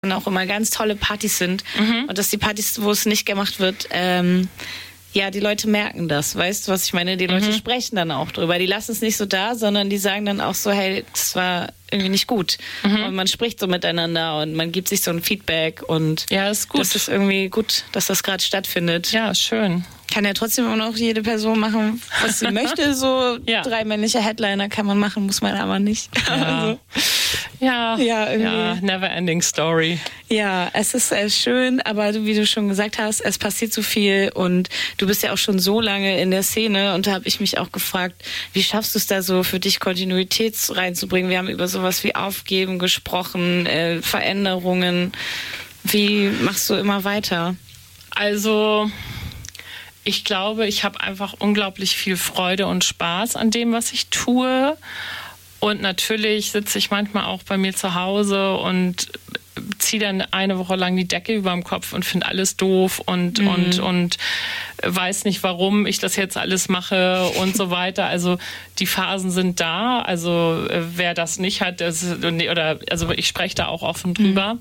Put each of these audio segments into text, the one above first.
auch immer ganz tolle Partys sind und dass die Partys, wo es nicht gemacht wird, die Leute merken das, weißt du, was ich meine? Die Leute sprechen dann auch drüber. Die lassen es nicht so da, sondern die sagen dann auch so, hey, das war irgendwie nicht gut. Und man spricht so miteinander und man gibt sich so ein Feedback und ja, ist gut. Das ist irgendwie gut, dass das gerade stattfindet. Ja, schön. Kann ja trotzdem auch noch jede Person machen, was sie möchte. So 3 männliche Headliner kann man machen, muss man aber nicht. Ja. Irgendwie. Never ending story. Ja, es ist schön, aber wie du schon gesagt hast, es passiert so viel und du bist ja auch schon so lange in der Szene und da habe ich mich auch gefragt, wie schaffst du es da so für dich Kontinuität reinzubringen? Wir haben über sowas wie Aufgeben gesprochen, Veränderungen. Wie machst du immer weiter? Also ich glaube, ich habe einfach unglaublich viel Freude und Spaß an dem, was ich tue. Und natürlich sitze ich manchmal auch bei mir zu Hause und ziehe dann eine Woche lang die Decke über dem Kopf und finde alles doof und weiß nicht, warum ich das jetzt alles mache und so weiter. Also die Phasen sind da. Also wer das nicht hat, ich spreche da auch offen drüber.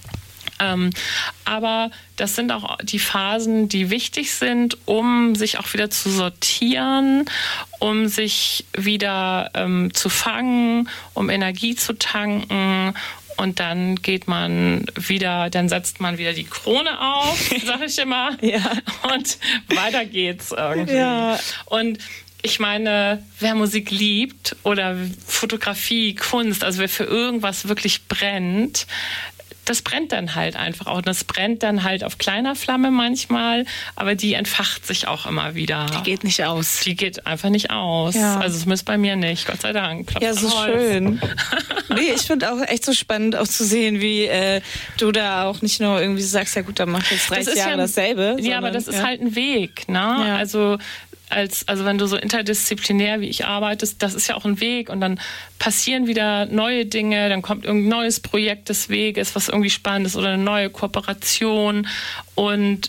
Aber das sind auch die Phasen, die wichtig sind, um sich auch wieder zu sortieren, um sich wieder zu fangen, um Energie zu tanken. Und dann geht man wieder, dann setzt man wieder die Krone auf, sag ich immer. Ja. Und weiter geht's irgendwie. Ja. Und ich meine, wer Musik liebt oder Fotografie, Kunst, also wer für irgendwas wirklich brennt, das brennt dann halt einfach auch. Das brennt dann halt auf kleiner Flamme manchmal, aber die entfacht sich auch immer wieder. Die geht nicht aus. Die geht einfach nicht aus. Ja. Also zumindest bei mir nicht, Gott sei Dank. Klopft ja, so an Holz. schön. Nee, ich finde auch echt so spannend auch zu sehen, wie du da auch nicht nur irgendwie sagst, ja gut, dann mach ich jetzt 30 Jahre dasselbe. Ja, aber das ist halt ein Weg, ne? Ja. Also wenn du so interdisziplinär wie ich arbeitest, das ist ja auch ein Weg und dann passieren wieder neue Dinge, dann kommt irgendein neues Projekt des Weges, was irgendwie spannend ist oder eine neue Kooperation und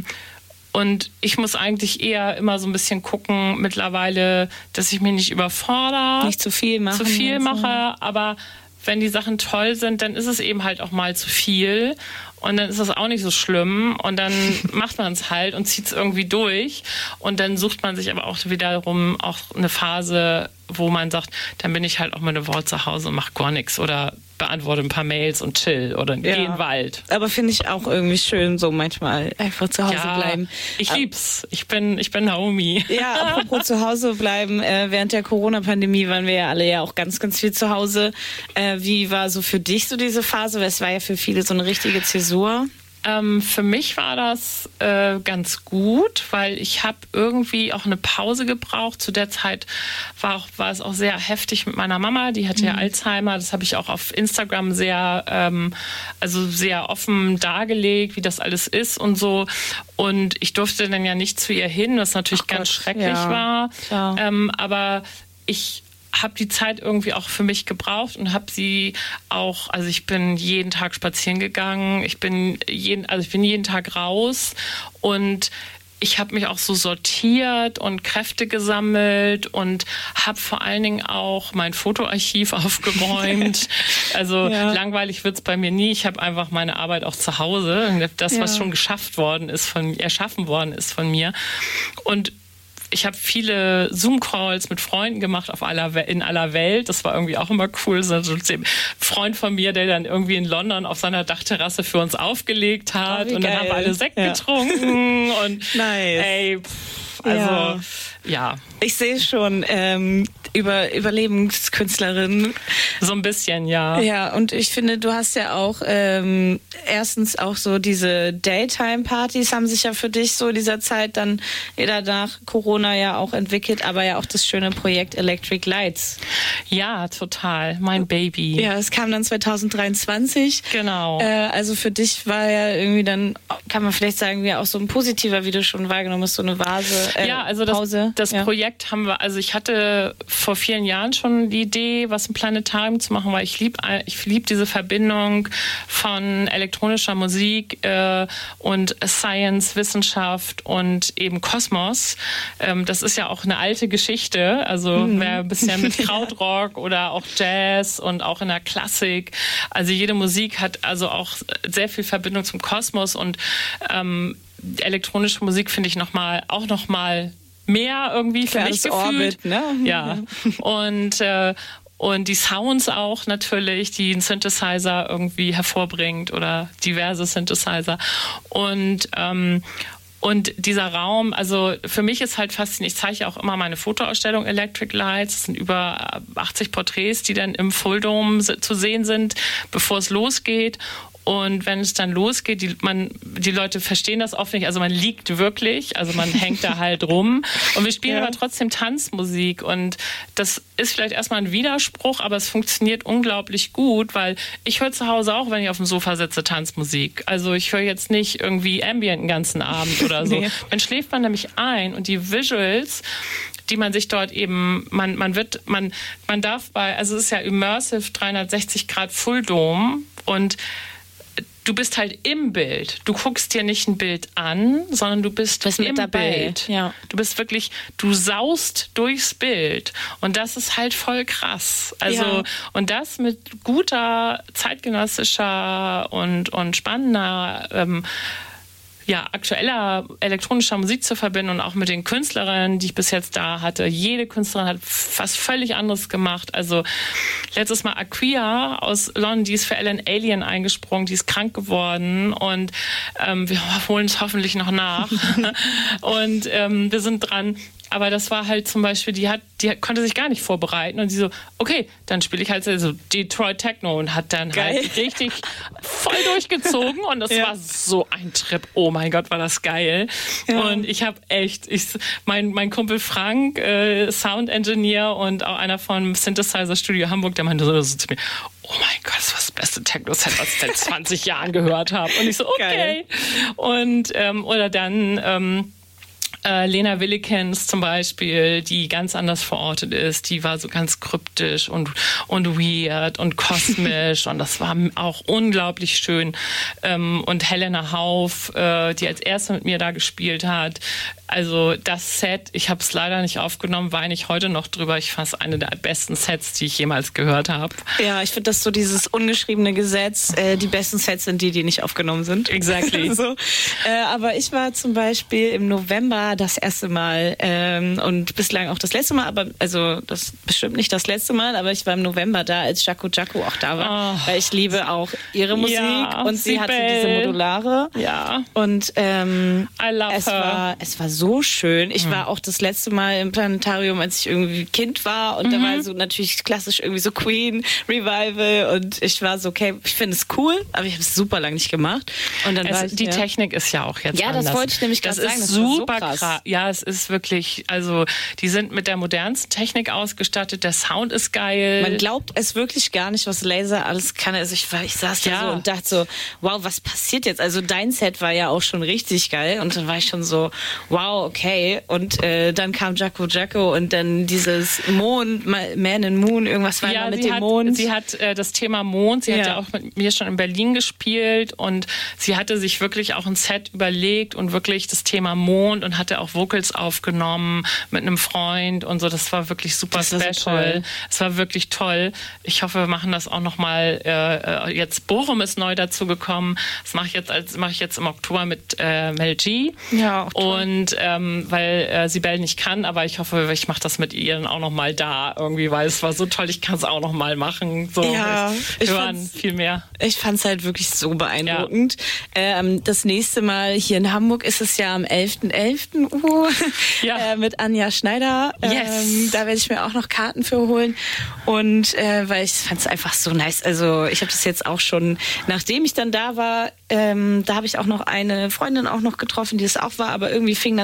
ich muss eigentlich eher immer so ein bisschen gucken mittlerweile, dass ich mich nicht überfordere. Nicht zu viel machen. Zu viel mache, aber wenn die Sachen toll sind, dann ist es eben halt auch mal zu viel. Und dann ist das auch nicht so schlimm. Und dann macht man es halt und zieht es irgendwie durch. Und dann sucht man sich aber auch wiederum auch eine Phase, wo man sagt, dann bin ich halt auch mal eine Woche zu Hause und mache gar nichts oder beantworte ein paar Mails und chill oder gehe in den Wald. Aber finde ich auch irgendwie schön, so manchmal einfach zu Hause bleiben. Ich lieb's. Ich bin Naomi. Ja, apropos zu Hause bleiben. Während der Corona-Pandemie waren wir ja alle ja auch ganz, ganz viel zu Hause. Wie war so für dich so diese Phase? Weil es war ja für viele so eine richtige Zäsur. Für mich war das ganz gut, weil ich habe irgendwie auch eine Pause gebraucht. Zu der Zeit war es auch sehr heftig mit meiner Mama. Die hatte ja Alzheimer. Das habe ich auch auf Instagram sehr offen dargelegt, wie das alles ist und so. Und ich durfte dann ja nicht zu ihr hin, was natürlich ganz schrecklich war. Aber ich habe die Zeit irgendwie auch für mich gebraucht und habe sie auch, also ich bin jeden Tag spazieren gegangen, ich bin jeden Tag raus und ich habe mich auch so sortiert und Kräfte gesammelt und habe vor allen Dingen auch mein Fotoarchiv aufgeräumt. Also langweilig wird's bei mir nie. Ich habe einfach meine Arbeit auch zu Hause. Das, was schon erschaffen worden ist von mir. Und ich habe viele Zoom-Calls mit Freunden gemacht in aller Welt. Das war irgendwie auch immer cool. So ein Freund von mir, der dann irgendwie in London auf seiner Dachterrasse für uns aufgelegt hat. Und dann haben wir alle Sekt getrunken. Und nice. Ja. Ich sehe schon, Überlebenskünstlerin. So ein bisschen, ja. Ja, und ich finde, du hast ja auch erstens auch so diese Daytime-Partys haben sich ja für dich so in dieser Zeit dann nach Corona ja auch entwickelt, aber ja auch das schöne Projekt Electric Lights. Ja, total. Mein Baby. Ja, es kam dann 2023. Genau. Also für dich war ja irgendwie dann, kann man vielleicht sagen, wie auch so ein positiver, wie du schon wahrgenommen hast, so eine Vase. Ja, also Pause. Das Projekt haben wir, also ich hatte vor vielen Jahren schon die Idee, was im Planetarium zu machen, weil ich lieb diese Verbindung von elektronischer Musik und Science, Wissenschaft und eben Kosmos. Das ist ja auch eine alte Geschichte, also wer ein bisschen mit Krautrock oder auch Jazz und auch in der Klassik, also jede Musik hat also auch sehr viel Verbindung zum Kosmos und elektronische Musik finde ich noch mal mehr irgendwie für mich gefühlt. Orbit, ne? Ja. Und die Sounds auch natürlich, die ein Synthesizer irgendwie hervorbringt oder diverse Synthesizer. Und dieser Raum, also für mich ist halt faszinierend, ich zeige ja auch immer meine Fotoausstellung Electric Lights, es sind über 80 Porträts, die dann im Full Dome zu sehen sind, bevor es losgeht. Und wenn es dann losgeht, die Leute verstehen das oft nicht, also man liegt wirklich, also man hängt da halt rum und wir spielen aber trotzdem Tanzmusik und das ist vielleicht erstmal ein Widerspruch, aber es funktioniert unglaublich gut, weil ich höre zu Hause auch, wenn ich auf dem Sofa sitze, Tanzmusik. Also ich höre jetzt nicht irgendwie Ambient den ganzen Abend oder so. Nee. Dann schläft man nämlich ein und die Visuals, die man sich dort eben, man darf also es ist ja Immersive 360 Grad Full Dome und du bist halt im Bild. Du guckst dir nicht ein Bild an, sondern du bist im Bild. Ja. Du bist wirklich, du saust durchs Bild. Und das ist halt voll krass. Also, und das mit guter, zeitgenössischer und spannender, aktueller elektronischer Musik zu verbinden und auch mit den Künstlerinnen, die ich bis jetzt da hatte. Jede Künstlerin hat was völlig anderes gemacht. Also letztes Mal Aquia aus London, die ist für Ellen Alien eingesprungen, die ist krank geworden und wir holen es hoffentlich noch nach. Und wir sind dran. Aber das war halt zum Beispiel, die konnte sich gar nicht vorbereiten und sie so, okay, dann spiele ich halt so Detroit Techno und hat dann halt richtig voll durchgezogen und das war so ein Trip. Oh mein Gott, war das geil. Ja. Und ich habe mein Kumpel Frank, Sound Engineer und auch einer vom Synthesizer Studio Hamburg, der meinte so zu mir, oh mein Gott, das war das beste Techno-Set, was ich seit 20 Jahren gehört habe. Und ich so, okay. Geil. Und oder dann Lena Willikens zum Beispiel, die ganz anders verortet ist, die war so ganz kryptisch und weird und kosmisch und das war auch unglaublich schön. Und Helena Hauf, die als erste mit mir da gespielt hat. Also das Set, ich habe es leider nicht aufgenommen, weine ich heute noch drüber. Ich fand es eine der besten Sets, die ich jemals gehört habe. Ja, ich finde das so dieses ungeschriebene Gesetz, die besten Sets sind die nicht aufgenommen sind. Exactly. So. Aber ich war zum Beispiel im November das erste Mal und bislang auch das letzte Mal, aber also das bestimmt nicht das letzte Mal, aber ich war im November da, als Jaco Jaco auch da war, weil ich liebe auch ihre Musik und sie hatte diese Modulare. Ja. Und I love her. Es war so schön. Ich war auch das letzte Mal im Planetarium, als ich irgendwie Kind war und da war so natürlich klassisch irgendwie so Queen Revival und ich war so, okay, ich finde es cool, aber ich habe es super lang nicht gemacht. Und dann die Technik ist ja auch jetzt anders. Ja, das wollte ich nämlich gerade sagen. Das ist super krass. Ja, es ist wirklich, also die sind mit der modernsten Technik ausgestattet, der Sound ist geil. Man glaubt es wirklich gar nicht, was Laser alles kann. Also ich saß da so und dachte so, wow, was passiert jetzt? Also dein Set war ja auch schon richtig geil und dann war ich schon so, wow, okay. Und dann kam Jaco Jaco und dann dieses Mond, Man in Moon, irgendwas war da mit dem Mond. Sie hat das Thema Mond, sie hat ja auch mit mir schon in Berlin gespielt und sie hatte sich wirklich auch ein Set überlegt und wirklich das Thema Mond und hatte auch Vocals aufgenommen mit einem Freund und so. Das war wirklich super special. Es war wirklich toll. Ich hoffe, wir machen das auch nochmal. Jetzt Bochum ist neu dazu gekommen. Das mache ich jetzt im Oktober mit Mel G. Ja, auch toll. Und weil Sibel nicht kann, aber ich hoffe, ich mache das mit ihr dann auch nochmal da irgendwie, weil es war so toll, ich kann es auch nochmal machen. So, ja, wir waren viel mehr. Ich fand es halt wirklich so beeindruckend. Ja. Das nächste Mal hier in Hamburg ist es ja am 11.11. Mit Anja Schneider. Yes. Da werde ich mir auch noch Karten für holen. Und weil ich fand es einfach so nice. Also ich habe das jetzt auch schon, nachdem ich dann da war, da habe ich auch noch eine Freundin auch noch getroffen, die es auch war, aber irgendwie fing dann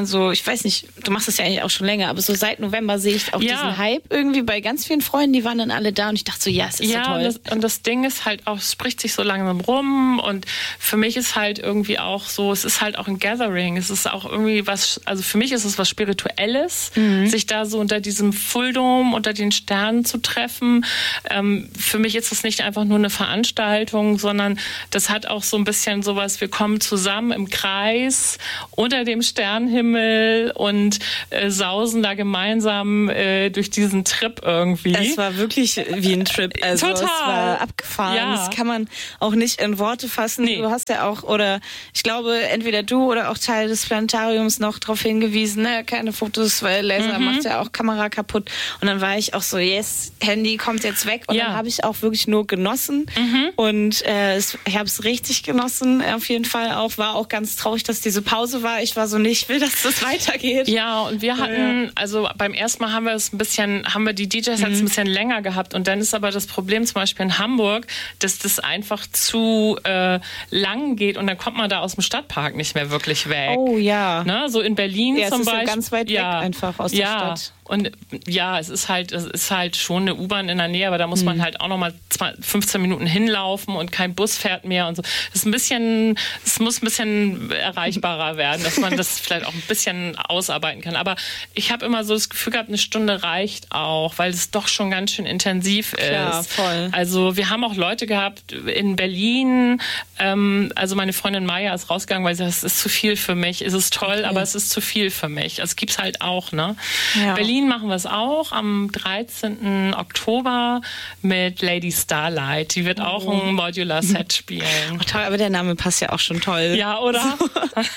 man so, ich weiß nicht, du machst das ja eigentlich auch schon länger, aber so seit November sehe ich auch diesen Hype irgendwie bei ganz vielen Freunden, die waren dann alle da und ich dachte so, ja, es ist so toll. Und das Ding ist halt auch, es spricht sich so langsam rum und für mich ist halt irgendwie auch so, es ist halt auch ein Gathering, es ist auch irgendwie was, also für mich ist es was Spirituelles, sich da so unter diesem Fulldom, unter den Sternen zu treffen. Für mich ist es nicht einfach nur eine Veranstaltung, sondern das hat auch so ein bisschen sowas, wir kommen zusammen im Kreis unter dem Sternenhimmel und sausen da gemeinsam durch diesen Trip irgendwie. Es war wirklich wie ein Trip. Also Total. Es war abgefahren. Ja. Das kann man auch nicht in Worte fassen. Nee. Du hast ja auch, oder ich glaube, entweder du oder auch Teil des Planetariums noch darauf hingewiesen, ne, keine Fotos, weil Laser macht ja auch Kamera kaputt. Und dann war ich auch so, yes, Handy kommt jetzt weg. Und dann habe ich auch wirklich nur genossen. Und ich habe es richtig genossen, auf jeden Fall auch. War auch ganz traurig, dass diese Pause war. Ich war so, nee, ich will, dass das weitergeht. Ja, und wir hatten, also beim ersten Mal haben wir die DJs jetzt ein bisschen länger gehabt. Und dann ist aber das Problem zum Beispiel in Hamburg, dass das einfach zu lang geht und dann kommt man da aus dem Stadtpark nicht mehr wirklich weg. Oh ja. Ne? So in Berlin zum Beispiel. Ja, ganz weit weg einfach aus der Stadt. Und ja, es ist halt schon eine U-Bahn in der Nähe, aber da muss man halt auch nochmal 15 Minuten hinlaufen und kein Bus fährt mehr und so. Es muss ein bisschen erreichbarer werden, dass man das vielleicht auch ein bisschen ausarbeiten kann. Aber ich habe immer so das Gefühl gehabt, eine Stunde reicht auch, weil es doch schon ganz schön intensiv ist. Ja, voll. Also wir haben auch Leute gehabt in Berlin, also meine Freundin Maya ist rausgegangen, weil sie sagt, es ist zu viel für mich. Es ist toll, aber es ist zu viel für mich. Also es gibt's halt auch, ne? Ja. Berlin machen wir es auch am 13. Oktober mit Lady Starlight. Die wird auch ein Modular-Set spielen. Oh, toll, aber der Name passt ja auch schon toll. Ja, oder? So.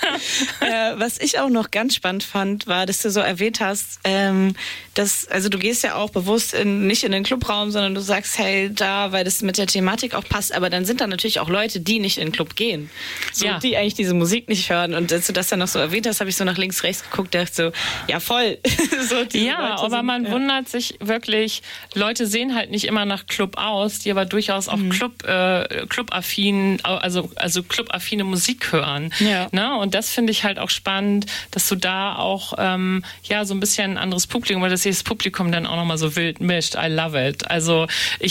Was ich auch noch ganz spannend fand, war, dass du so erwähnt hast, also du gehst ja auch bewusst nicht in den Clubraum, sondern du sagst, hey, da, weil das mit der Thematik auch passt. Aber dann sind da natürlich auch Leute, die nicht in den Club gehen. So, die eigentlich diese Musik nicht hören. Und als du das dann noch so erwähnt hast, habe ich so nach links, rechts geguckt, dachte so, ja voll. So, ja, aber man wundert sich wirklich, Leute sehen halt nicht immer nach Club aus, die aber durchaus auch clubaffin, also clubaffine Musik hören. Ja. Ne? Und das finde ich halt auch spannend, dass du da auch so ein bisschen ein anderes Publikum, weil das Publikum dann auch nochmal so wild mischt. I love it. Also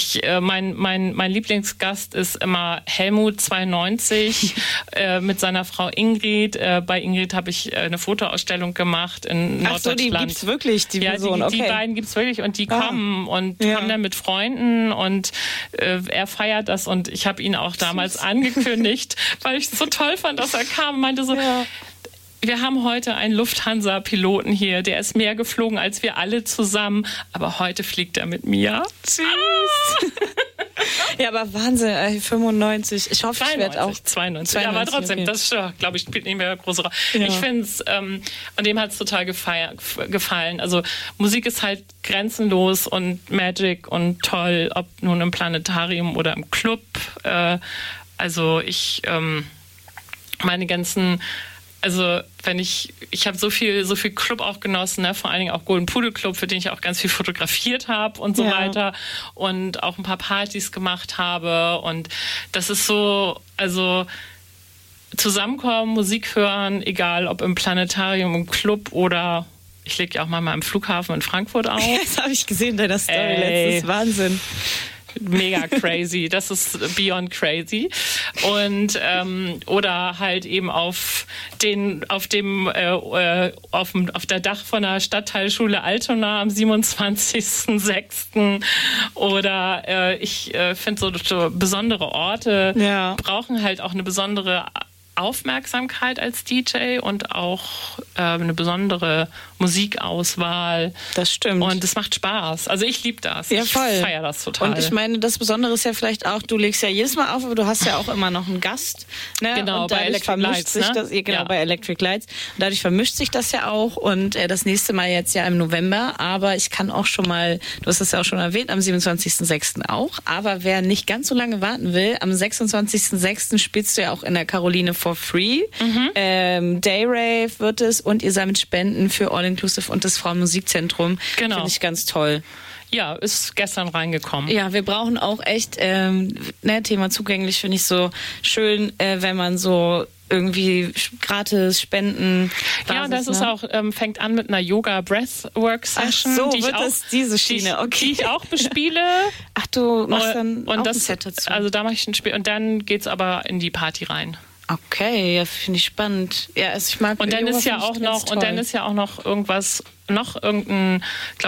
mein Lieblingsgast ist immer Helmut 92 mit seiner Frau Ingrid. Bei Ingrid habe ich eine Fotoausstellung gemacht in Norddeutschland. Ach so, die gibt's wirklich, die Person, die beiden gibt's wirklich und die kommen und kommen dann mit Freunden und er feiert das und ich habe ihn auch damals angekündigt, weil ich es so toll fand, dass er kam und meinte so, wir haben heute einen Lufthansa-Piloten hier, der ist mehr geflogen als wir alle zusammen, aber heute fliegt er mit mir. Süß. Ja, aber Wahnsinn, 95. Ich hoffe, ich werde auch 92. Ja, aber trotzdem, das glaube ich spielt nicht mehr eine große Rolle. Ja. Ich finde es, und dem hat es total gefallen. Also Musik ist halt grenzenlos und Magic und toll, ob nun im Planetarium oder im Club. Also ich meine ganzen, also wenn ich habe so viel Club auch genossen, ne? Vor allen Dingen auch Golden Pudel Club, für den ich auch ganz viel fotografiert habe und so weiter und auch ein paar Partys gemacht habe und das ist so, also zusammenkommen, Musik hören, egal ob im Planetarium, im Club oder ich lege ja auch mal im Flughafen in Frankfurt auf. Das habe ich gesehen in deiner Story letztens, Wahnsinn. Mega crazy, das ist beyond crazy und oder halt eben auf der Dach von der Stadtteilschule Altona am 27.06. oder ich finde so besondere Orte brauchen halt auch eine besondere Aufmerksamkeit als DJ und auch eine besondere Musikauswahl. Das stimmt. Und es macht Spaß. Also ich liebe das. Ja, voll. Ich feiere das total. Und ich meine, das Besondere ist ja vielleicht auch, du legst ja jedes Mal auf, aber du hast ja auch immer noch einen Gast. Ne? Genau, und bei Electric Lights. Bei Electric Lights. Und dadurch vermischt sich das ja auch. Und das nächste Mal jetzt ja im November. Aber ich kann auch schon mal, du hast es ja auch schon erwähnt, am 27.06. auch. Aber wer nicht ganz so lange warten will, am 26.06. spielst du ja auch in der Caroline for free. Dayrave wird es und ihr sammelt Spenden für All Inclusive und das Frauenmusikzentrum. Genau. Finde ich ganz toll. Ja, ist gestern reingekommen. Ja, wir brauchen auch echt, Thema zugänglich finde ich so schön, wenn man so irgendwie gratis spenden. Ja, das ist auch, fängt an mit einer Yoga-Breathwork-Session. Ach so, die wird das diese Schiene, okay. Die ich auch bespiele. Ach, du machst dann und auch das, ein Set dazu. Also da mache ich ein Spiel und dann geht's aber in die Party rein. Okay, ja, finde ich spannend. Ja, also ich mag und dann ist ja auch noch und dann ist ja auch noch irgendwas, noch irgendeine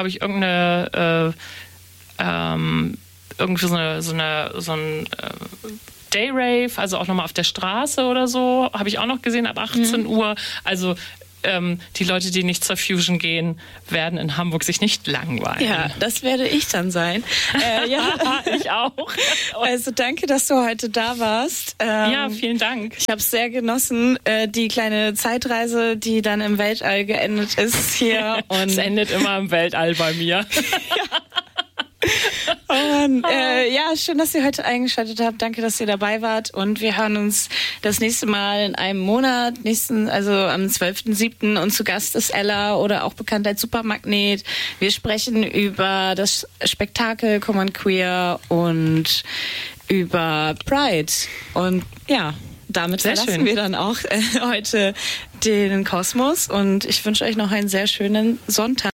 irgendwie so ein Day-Rave, also auch nochmal auf der Straße oder so, habe ich auch noch gesehen, ab 18 Uhr. Also die Leute, die nicht zur Fusion gehen, werden in Hamburg sich nicht langweilen. Ja, das werde ich dann sein. Ja, ich auch. Also danke, dass du heute da warst. Ja, vielen Dank. Ich habe es sehr genossen, die kleine Zeitreise, die dann im Weltall geendet ist hier. Und es endet immer im Weltall bei mir. Oh Mann. Ja, schön, dass ihr heute eingeschaltet habt. Danke, dass ihr dabei wart. Und wir hören uns das nächste Mal in einem Monat, also am 12.07. Und zu Gast ist Ella oder auch bekannt als Supermagnet. Wir sprechen über das Spektakel Common Queer und über Pride. Und ja, damit verlassen wir dann auch heute den Kosmos. Und ich wünsche euch noch einen sehr schönen Sonntag.